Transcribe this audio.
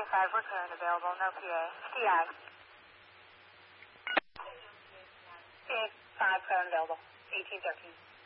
5 return available, no PA. TI. PA 5 phone available, 1813.